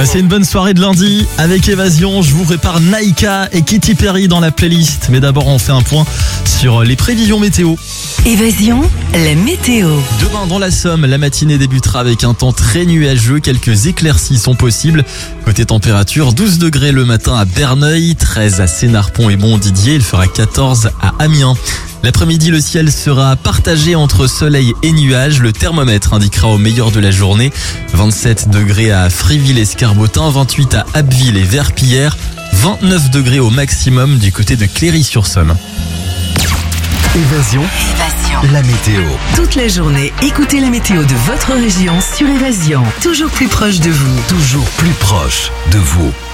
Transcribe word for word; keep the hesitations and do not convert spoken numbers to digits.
Passez une bonne soirée de lundi avec Évasion. Je vous prépare Naïka et Katy Perry dans la playlist. Mais d'abord, on fait un point sur les prévisions météo. Évasion, la météo. Demain dans la Somme, la matinée débutera avec un temps très nuageux. Quelques éclaircies sont possibles. Côté température, douze degrés le matin à Berneuil, treize à Sénarpont et Montdidier. Il fera quatorze à Amiens. L'après-midi, le ciel sera partagé entre soleil et nuages. Le thermomètre indiquera au meilleur de la journée vingt-sept degrés à Fréville-Escarbotin, vingt-huit à Abbeville et Verpillière, vingt-neuf degrés au maximum du côté de Cléry-sur-Somme. Évasion, Évasion. la météo. Toute la journée, écoutez la météo de votre région sur Évasion. Toujours plus proche de vous. Toujours plus proche de vous.